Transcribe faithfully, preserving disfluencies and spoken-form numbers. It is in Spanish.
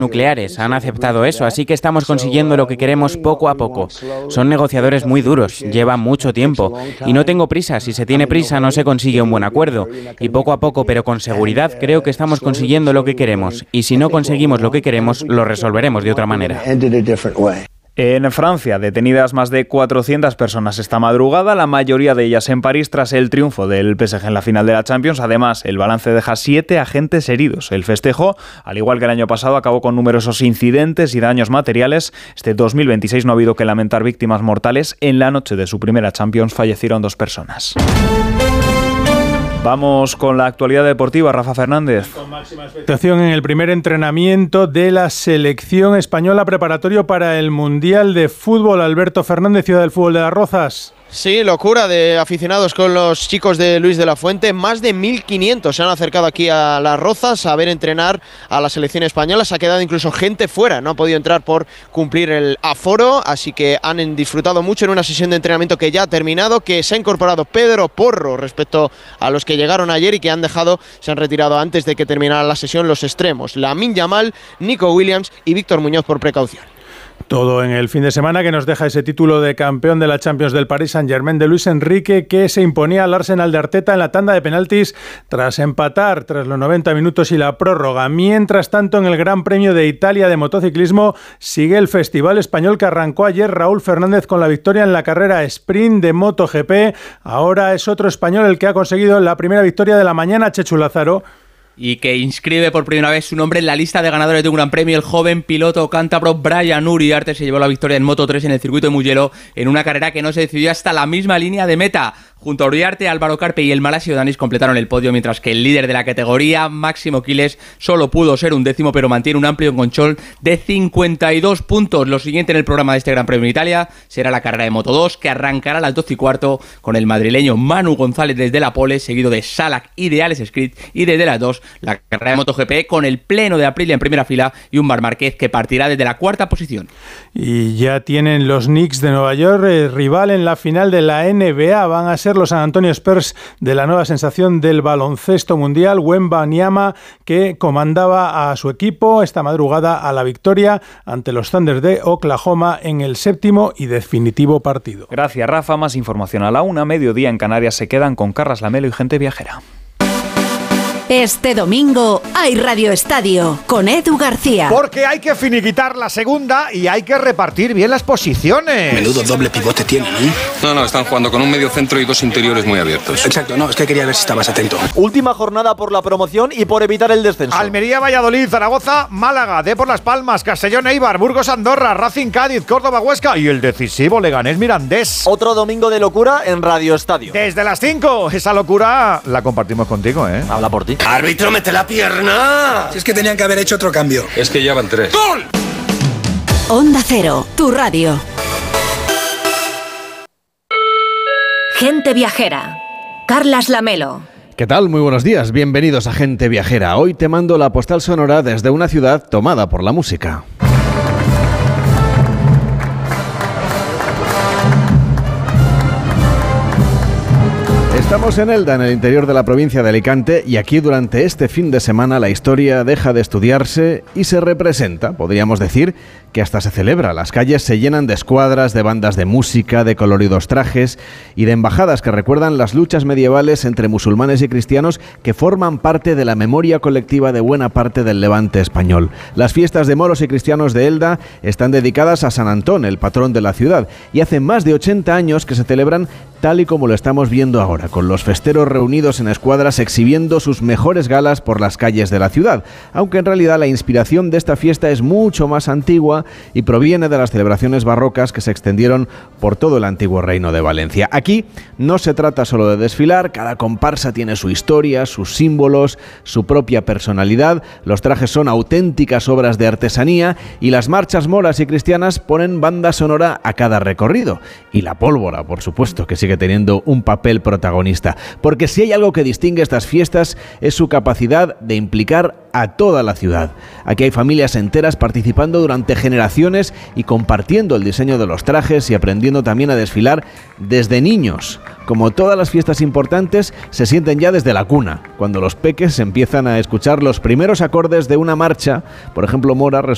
nucleares han aceptado eso, así que estamos consiguiendo lo que queremos poco a poco. Son negociadores muy duros, lleva mucho tiempo, y no tengo prisa. Si se tiene prisa no se consigue un buen acuerdo, y poco a poco, pero con seguridad, creo que estamos consiguiendo lo que queremos, y si no conseguimos lo que queremos, lo resolveremos de otra manera. En Francia, detenidas más de cuatrocientas personas esta madrugada, la mayoría de ellas en París tras el triunfo del P S G en la final de la Champions. Además, el balance deja siete agentes heridos. El festejo, al igual que el año pasado, acabó con numerosos incidentes y daños materiales. Este dos mil veintiséis no ha habido que lamentar víctimas mortales. En la noche de su primera Champions fallecieron dos personas. Vamos con la actualidad deportiva, Rafa Fernández. Con máxima expectación en el primer entrenamiento de la selección española preparatorio para el Mundial de Fútbol. Alberto Fernández, Ciudad del Fútbol de Las Rozas. Sí, locura de aficionados con los chicos de Luis de la Fuente. Más de mil quinientos se han acercado aquí a Las Rozas a ver entrenar a la selección española. Se ha quedado incluso gente fuera, no ha podido entrar por cumplir el aforo, así que han disfrutado mucho en una sesión de entrenamiento que ya ha terminado, que se ha incorporado Pedro Porro respecto a los que llegaron ayer y que han dejado, se han retirado antes de que terminara la sesión los extremos, Lamine Yamal, Nico Williams y Víctor Muñoz por precaución. Todo en el fin de semana que nos deja ese título de campeón de la Champions del Paris Saint-Germain de Luis Enrique, que se imponía al Arsenal de Arteta en la tanda de penaltis tras empatar tras los noventa minutos y la prórroga. Mientras tanto, en el Gran Premio de Italia de motociclismo sigue el festival español que arrancó ayer Raúl Fernández con la victoria en la carrera sprint de MotoGP. Ahora es otro español el que ha conseguido la primera victoria de la mañana, Chechu Lázaro. Y que inscribe por primera vez su nombre en la lista de ganadores de un Gran Premio. El joven piloto cántabro Brian Uriarte se llevó la victoria en Moto tres en el circuito de Mugello en una carrera que no se decidió hasta la misma línea de meta. Junto a Uriarte, Álvaro Carpe y el malasio Danis completaron el podio, mientras que el líder de la categoría, Máximo Quiles, solo pudo ser un décimo, pero mantiene un amplio control de cincuenta y dos puntos. Lo siguiente en el programa de este Gran Premio de Italia será la carrera de Moto dos, que arrancará a las doce y cuarto con el madrileño Manu González desde la pole, seguido de Salak y de Alex Scrit, y desde las dos la carrera de MotoGP con el pleno de Aprilia en primera fila y un Marc Márquez que partirá desde la cuarta posición. Y ya tienen los Knicks de Nueva York eh, rival en la final de la N B A. Van a ser los San Antonio Spurs de la nueva sensación del baloncesto mundial, Wembanyama, que comandaba a su equipo esta madrugada a la victoria ante los Thunder de Oklahoma en el séptimo y definitivo partido. Gracias, Rafa. Más información a la una, mediodía en Canarias. Se quedan con Carras Lamelo y Gente Viajera. Este domingo hay Radio Estadio con Edu García. Porque hay que finiquitar la segunda y hay que repartir bien las posiciones. Menudo doble pivote tienen, ¿eh? No, no, están jugando con un medio centro y dos interiores muy abiertos. Exacto, no, es que quería ver si estabas atento. Última jornada por la promoción y por evitar el descenso. Almería, Valladolid, Zaragoza, Málaga, Depor Las Palmas, Castellón, Eibar, Burgos, Andorra, Racing, Cádiz, Córdoba, Huesca y el decisivo Leganés Mirandés. Otro domingo de locura en Radio Estadio. Desde las cinco, esa locura la compartimos contigo, ¿eh? Habla por ti. ¡Árbitro, mete la pierna! Si es que tenían que haber hecho otro cambio. Es que ya van tres. ¡Gol! Onda Cero, tu radio. Gente Viajera. Carlas Lamelo. ¿Qué tal? Muy buenos días. Bienvenidos a Gente Viajera. Hoy te mando la postal sonora desde una ciudad tomada por la música. Estamos en Elda, en el interior de la provincia de Alicante, y aquí durante este fin de semana la historia deja de estudiarse y se representa, podríamos decir, que hasta se celebra. Las calles se llenan de escuadras, de bandas de música, de coloridos trajes y de embajadas que recuerdan las luchas medievales entre musulmanes y cristianos que forman parte de la memoria colectiva de buena parte del levante español. Las fiestas de moros y cristianos de Elda están dedicadas a San Antón, el patrón de la ciudad, y hace más de ochenta años que se celebran tal y como lo estamos viendo ahora, con los festeros reunidos en escuadras exhibiendo sus mejores galas por las calles de la ciudad, aunque en realidad la inspiración de esta fiesta es mucho más antigua y proviene de las celebraciones barrocas que se extendieron por todo el antiguo reino de Valencia. Aquí no se trata solo de desfilar, cada comparsa tiene su historia, sus símbolos, su propia personalidad, los trajes son auténticas obras de artesanía y las marchas moras y cristianas ponen banda sonora a cada recorrido. Y la pólvora, por supuesto, que sigue teniendo un papel protagonista, porque si hay algo que distingue estas fiestas es su capacidad de implicar a toda la ciudad. Aquí hay familias enteras participando durante generaciones y compartiendo el diseño de los trajes y aprendiendo también a desfilar desde niños. Como todas las fiestas importantes, se sienten ya desde la cuna, cuando los peques empiezan a escuchar los primeros acordes de una marcha. Por ejemplo, Mora